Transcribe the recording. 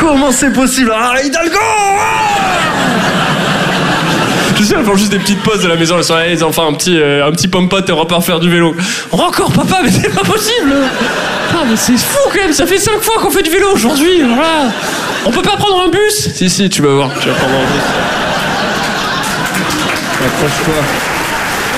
Comment c'est possible? Ah, Hidalgo! Je sais, elles font juste des petites pauses de la maison, elles sont là, les enfants, un petit pompote et on repart faire du vélo. Encore, papa, mais c'est pas possible! Ah, mais c'est fou quand même, ça fait 5 fois qu'on fait du vélo aujourd'hui, voilà! On peut pas prendre un bus? Si, tu vas voir, tu vas prendre un bus. Accroche-toi.